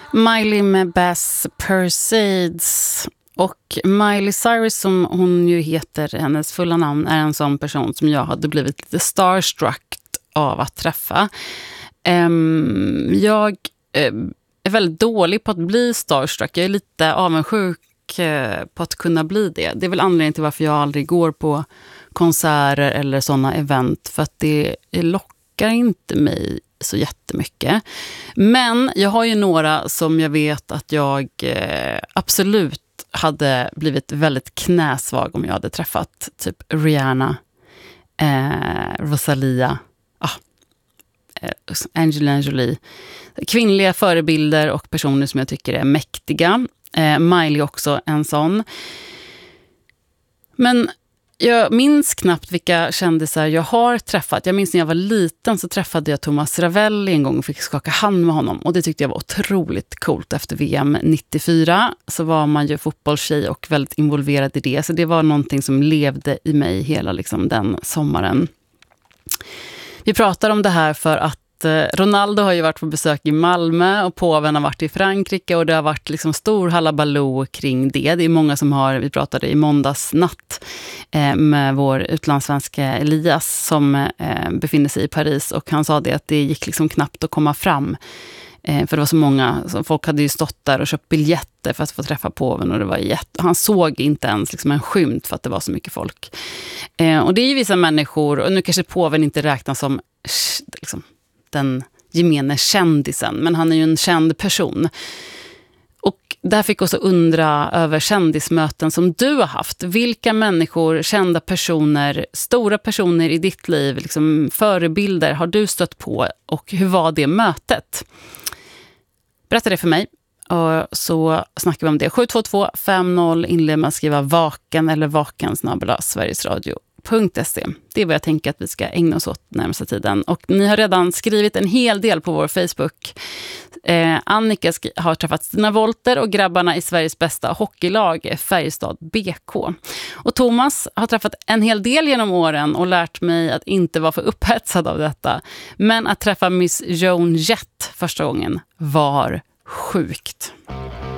Miley med Bass Persades. Och Miley Cyrus, som hon ju heter, hennes fulla namn, är en sån person som jag hade blivit lite starstruck av att träffa. Jag är väldigt dålig på att bli starstruck. Jag är lite avundsjuk på att kunna bli det. Det är väl anledningen till varför jag aldrig går på konserter eller sådana event, för att det lockar inte mig så jättemycket. Men jag har ju några som jag vet att jag absolut hade blivit väldigt knäsvag om jag hade träffat. Typ Rihanna, Rosalia, Angelina Jolie. Kvinnliga förebilder och personer som jag tycker är mäktiga. Miley också en sån. Men jag minns knappt vilka kändisar jag har träffat. Jag minns när jag var liten så träffade jag Thomas Ravelli en gång och fick skaka hand med honom. Och det tyckte jag var otroligt coolt. Efter VM 94 så var man ju fotbollstjej och väldigt involverad i det. Så det var någonting som levde i mig hela den sommaren. Vi pratar om det här för att Ronaldo har ju varit på besök i Malmö och påven har varit i Frankrike, och det har varit stor halabaloo kring det. Det är många som vi pratade i måndags natt med vår utlandssvenska Elias som befinner sig i Paris, och han sa det att det gick knappt att komma fram. För det var så många, folk hade ju stått där och köpt biljetter för att få träffa påven, och det var han såg inte ens en skymt för att det var så mycket folk. Och det är ju vissa människor, och nu kanske påven inte räknas som den gemene kändisen, men han är ju en känd person. Och där fick också undra över kändismöten som du har haft. Vilka människor, kända personer, stora personer i ditt liv, förebilder har du stött på, och hur var det mötet? Berätta det för mig, och så snackar vi om det. 72250 inleder med att skriva vaken eller vaken@sverigesradio.se. Det är vad jag tänker att vi ska ägna oss åt närmaste tiden. Och ni har redan skrivit en hel del på vår Facebook. Annika har träffat Stina Wolter och grabbarna i Sveriges bästa hockeylag, Färjestad BK. Och Thomas har träffat en hel del genom åren och lärt mig att inte vara för upphetsad av detta. Men att träffa Miss Joan Jett första gången var sjukt.